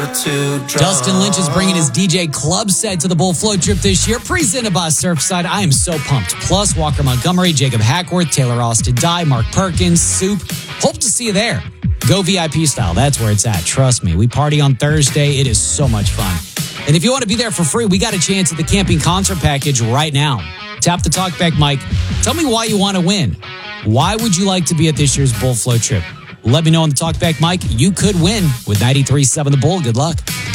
Dustin Lynch is bringing his DJ Club set to the Bull Float Trip this year, presented by Surfside. I am so pumped. Plus, Walker Montgomery, Jacob Hackworth, Taylor Austin Dye, Mark Perkins, Soup. Hope to see you there. Go VIP style. That's where it's at. Trust me. We party on Thursday. It is so much fun. And if you want to be there for free, we got a chance at the camping concert package right now. Tap the talkback mic. Tell me why you want to win. Why would you like to be at this year's Bull Float Trip? Let me know on the talkback mic. You could win with 93.7 The Bull. Good luck.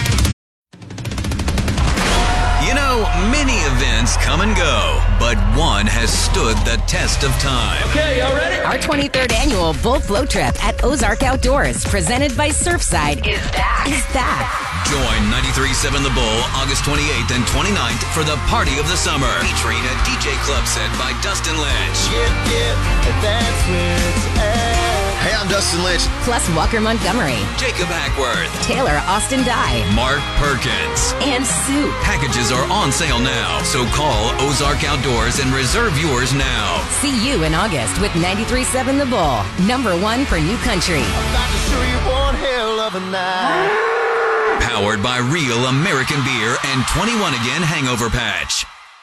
You know, many events come and go, but one has stood the test of time. Okay, y'all ready? Our 23rd annual Bull Float Trip at Ozark Outdoors, presented by Surfside, is back. Join 93.7 The Bull August 28th and 29th for the Party of the Summer, featuring a DJ Club set by Dustin Lynch. That's where it's at. Hey, I'm Dustin Lynch. Plus Walker Montgomery, Jacob Hackworth, Taylor Austin Dye, Mark Perkins, and Soup. Packages are on sale now, so call Ozark Outdoors and reserve yours now. See you in August with 93.7 The Bull, #1 for New Country. About to show you one hell of a night. Powered by Real American Beer and 21 Again Hangover Patch.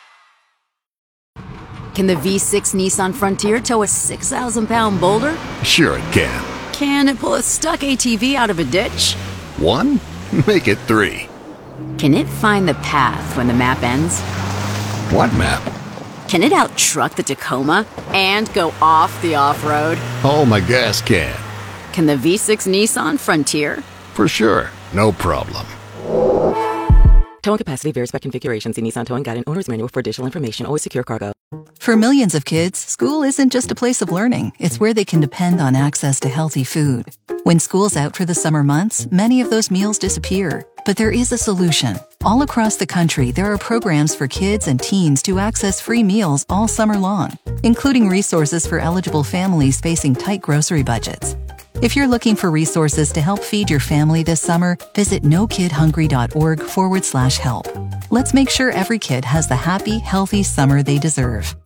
Can the V6 Nissan Frontier tow a 6,000-pound boulder? Sure it can. Can it pull a stuck ATV out of a ditch? 1? Make it 3. Can it find the path when the map ends? What map? Can it out-truck the Tacoma and go off the off-road? Oh, my gas can. Can the V6 Nissan Frontier? For sure. No problem. Towing capacity varies by configuration. See Nissan Towing Guide and Owner's Manual for additional information. Always secure cargo. For millions of kids, school isn't just a place of learning. It's where they can depend on access to healthy food. When school's out for the summer months, many of those meals disappear. But there is a solution. All across the country, there are programs for kids and teens to access free meals all summer long, including resources for eligible families facing tight grocery budgets. If you're looking for resources to help feed your family this summer, visit nokidhungry.org/help. Let's make sure every kid has the happy, healthy summer they deserve.